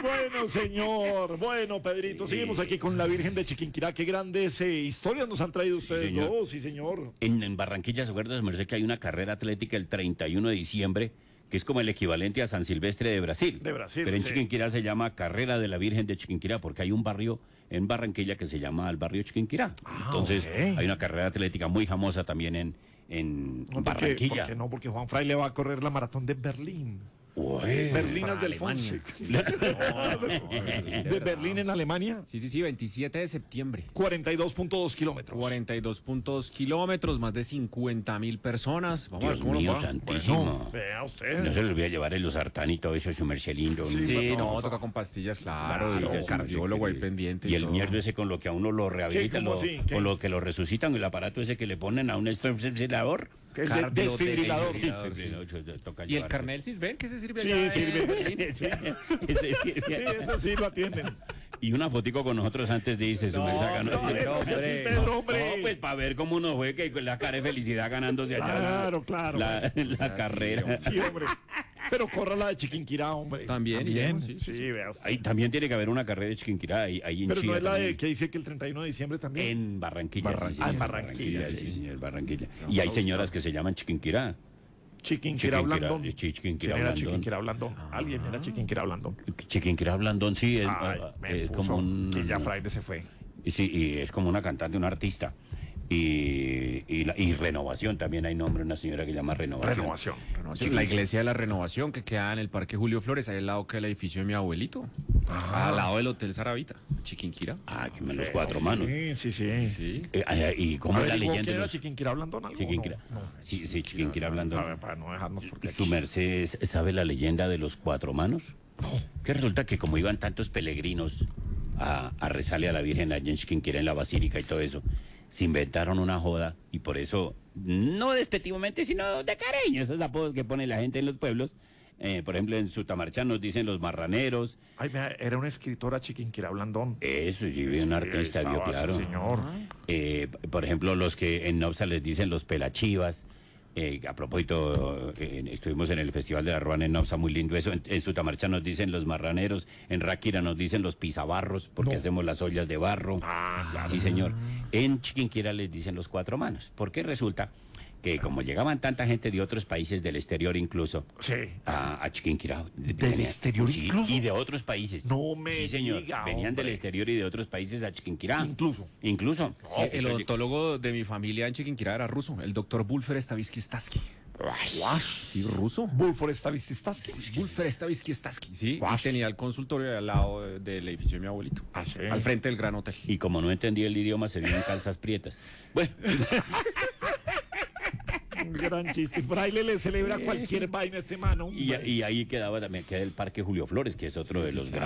Bueno, señor. Bueno, Pedrito, seguimos aquí con la Virgen de Chiquinquirá. Qué grandes historias nos han traído ustedes señor. dos, sí, señor. En Barranquilla, ¿se acuerda, su merced, que hay una carrera atlética el 31 de diciembre, que es como el equivalente a San Silvestre de Brasil? De Brasil, Pero en sí. Chiquinquirá se llama Carrera de la Virgen de Chiquinquirá, porque hay un barrio en Barranquilla que se llama el barrio Chiquinquirá. Entonces, ok. hay una carrera atlética muy famosa también en No, Barranquilla. ¿por qué no? Porque Juan Fraile va a correr la maratón de Berlín. Ué. Berlinas del Fonse. De Berlín en Alemania, Sí, 27 de septiembre. 42.2 kilómetros. 42.2 kilómetros, más de 50.000 personas. Vamos a ver Dios cómo mío nos va. santísimo. Vea usted. No se les voy a llevar el losartán y todo eso, su merced lindo. Sí, ¿no? Sí, no, no, toca con pastillas, claro, Claro, y sí, cardiólogo sí, ahí pendiente. Y el todo. mierdo ese con lo que a uno lo rehabilitan, ¿Cómo así? ¿Qué? con lo que lo resucitan, el aparato ese que le ponen a un desfibrilador. Que es Desfibrilador, desfibrilador. sí. Toca ¿Y el llevarse. Carnel Cisben? ¿Qué se sirve Sí, allá? sirve. Sí, ese Sí, sirve. eso sí lo atienden. Y una fotico con nosotros antes dice su No, mesa ganó. no, hombre, Pedro, hombre. No, pues para ver cómo nos fue que con la cara de felicidad ganándose allá Claro. la carrera. Sí, hombre. Pero corra la de Chiquinquirá, hombre. También, Sí, sí. vea usted. Ahí también tiene que haber una carrera de Chiquinquirá ahí en Pero no Chía es la también. de que dice que el 31 de diciembre también. En Barranquilla. Sí, señor, en Barranquilla, sí, sí. señor, Barranquilla. Y hay señoras que se llaman Chiquinquirá. Chiquinquirá Blandón. Chiquinquirá ¿Quién era Blandón. Chiquinquirá Blandón? Alguien era Chiquinquirá Blandón. Chiquinquirá Blandón, sí, Ay, me es puso como un... que ya Fraile se fue. Sí, y es como una cantante, una artista. Y Renovación, también hay nombre, una señora que llama Renovación. Renovación. La iglesia de la Renovación que queda en el Parque Julio Flores, ahí al lado que el edificio de mi abuelito. Al lado del Hotel Saravita, Chiquinquirá. Ah, que me los cuatro manos. Sí. Sí. ¿Y cómo es la ¿Averiguó leyenda? quién de era los- Chiquinquirá Blandón? ¿Algo? Chiquinquirá. No. Sí, Chiquinquirá A ver, Blandón. para no dejarnos porque ¿Su aquí- merced sabe la leyenda de los cuatro manos? Que resulta que como iban tantos peregrinos a rezarle a la Virgen allá en Chiquinquirá, en la Basílica y todo eso, se inventaron una joda y por eso, no despectivamente, sino de cariño, esos apodos que pone la gente en los pueblos. Por ejemplo, en Sutamarcha nos dicen los marraneros. Ay, mira, era una escritora Chiquinquirá Blandón. Eso, sí, Sí, un ahí artista, estaba, vio, claro. sí, señor. Por ejemplo, los que en Nopsa les dicen los pelachivas. A propósito, estuvimos en el Festival de la Ruana en Nopsa, muy lindo eso. En Sutamarcha nos dicen los marraneros, en Ráquira nos dicen los pisabarros, porque No. hacemos las ollas de barro. Ah, claro. Sí, señor. En Chiquinquirá les dicen los cuatro manos, porque resulta que como llegaban tanta gente de otros países, del exterior incluso, Sí. a Chiquinquirá. ¿Del exterior Sí, incluso? y de otros países. No me Sí, señor. diga, Venían hombre. del exterior y de otros países a Chiquinquirá. Incluso. Incluso. Sí, el odontólogo de mi familia en Chiquinquirá era ruso, el doctor Bulfer Stavisky Staski. Sí, ruso. Bulfor Stavisky. Bulfer Stavisky Staski, sí. Y Guash. tenía el consultorio al lado del edificio de mi abuelito. Ah, sí. Al frente del Gran Hotel. Y como no entendía el idioma, se vio en calzas prietas. Bueno, Un gran chiste. Fraile le celebra cualquier vaina a este mano. y ahí quedaba también, queda el Parque Julio Flores, que es otro de los grandes.